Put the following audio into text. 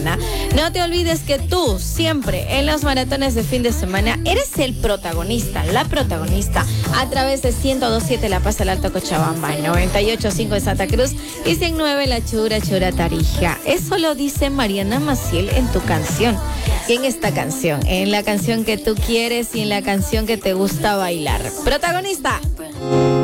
No te olvides que tú siempre en los maratones de fin de semana eres el protagonista, la protagonista, a través de 102.7 La Paz, el Alto Cochabamba, 98.5 en Santa Cruz y 109 La Chura Tarija. Eso lo dice Mariana Maciel en tu canción. ¿Y en esta canción? En la canción que tú quieres y en la canción que te gusta bailar. Protagonista.